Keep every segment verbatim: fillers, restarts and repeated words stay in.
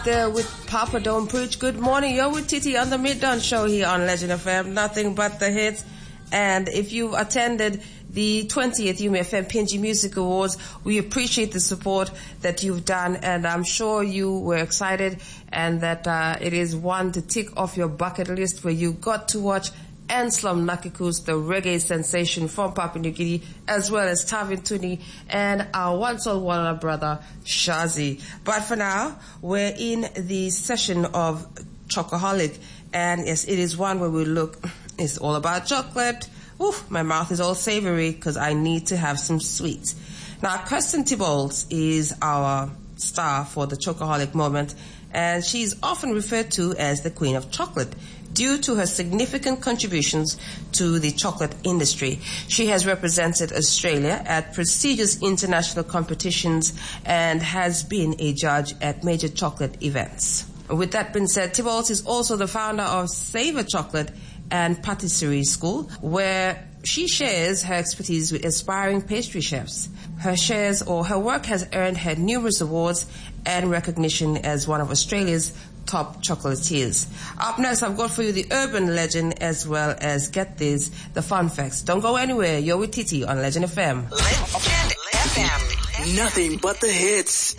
there with Papa Don't Preach. Good morning. You're with Titi on the Mid-Dawn Show here on Legend F M. Nothing but the hits. And if you've attended the twentieth U M F M P N G Music Awards, we appreciate the support that you've done. And I'm sure you were excited and that uh, it is one to tick off your bucket list where you got to watch Anselm Nakikus, the reggae sensation from Papua New Guinea, as well as Tavin Tuni and our once old Walla brother, Shazi. But for now, we're in the session of Chocoholic, and yes, it is one where we look, it's all about chocolate. Oof, my mouth is all savory because I need to have some sweets. Now, Kirsten Tibolds is our star for the Chocoholic moment, and she's often referred to as the Queen of Chocolate, due to her significant contributions to the chocolate industry. She has represented Australia at prestigious international competitions and has been a judge at major chocolate events. With that being said, Tibolds is also the founder of Savor Chocolate and Patisserie School, where she shares her expertise with aspiring pastry chefs. Her shares or her work has earned her numerous awards and recognition as one of Australia's top chocolatiers. Up next, I've got for you the urban legend as well as, get this, the fun facts. Don't go anywhere. You're with Titi on Legend F M. Legend F M. Nothing but the hits.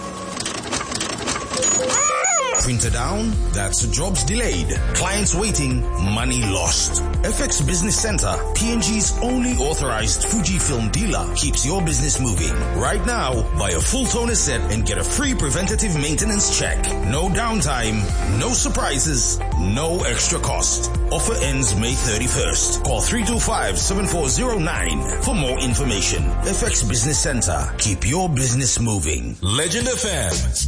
Printer down? That's jobs delayed. Clients waiting, money lost. F X Business Center, P N G's only authorized Fujifilm dealer, keeps your business moving. Right now, buy a full toner set and get a free preventative maintenance check. No downtime, no surprises, no extra cost. Offer ends May thirty-first. Call three two five, seven four zero nine for more information. F X Business Center, keep your business moving. Legend F M.